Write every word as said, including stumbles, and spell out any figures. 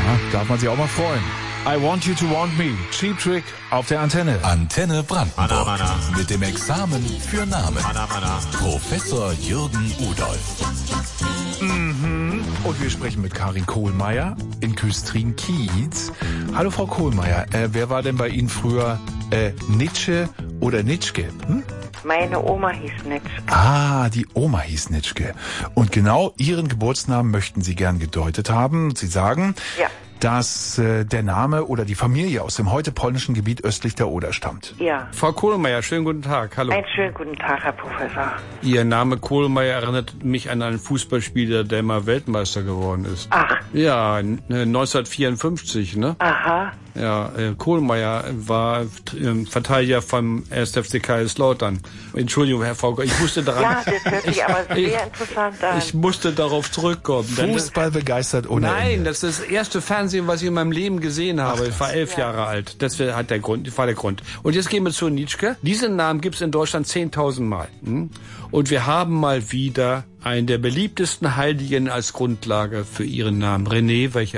darf man sich auch mal freuen. I Want You to Want Me, Cheap Trick auf der Antenne. Antenne Brandenburg. Mana, mana. Mit dem Examen für Namen. Mana, mana. Professor Jürgen Udolph. Mhm. Und wir sprechen mit Karin Kohlmeier in Küstrin-Kiez. Hallo Frau Kohlmeier, äh, wer war denn bei Ihnen früher äh, Nitsche oder Nitschke? Hm? Meine Oma hieß Nitschke. Ah, die Oma hieß Nitschke. Und genau Ihren Geburtsnamen möchten Sie gern gedeutet haben. Sie sagen, Ja. dass äh, der Name oder die Familie aus dem heute polnischen Gebiet östlich der Oder stammt. Ja. Frau Kohlmeier, schönen guten Tag. Hallo. Einen schönen guten Tag, Herr Professor. Ihr Name Kohlmeier erinnert mich an einen Fußballspieler, der mal Weltmeister geworden ist. Ach. Ja, neunzehnhundertvierundfünfzig, ne? Aha. Ja, äh, Kohlmeier war äh, Verteidiger vom ersten F C Kaiserslautern. Entschuldigung, Herr Vogel, ich musste daran... Ja, das hört sich aber sehr ich, interessant an. Ich musste darauf zurückkommen. Denn das- Fußball begeistert ohne Nein, Ende. das ist das erste Fernsehen, was ich in meinem Leben gesehen habe. Ich war elf Jahre alt. Das war der Grund. War der Grund. Und jetzt gehen wir zu Nitschke. Diesen Namen gibt es in Deutschland zehntausend Mal. Hm? Und wir haben mal wieder einen der beliebtesten Heiligen als Grundlage für ihren Namen. René, welcher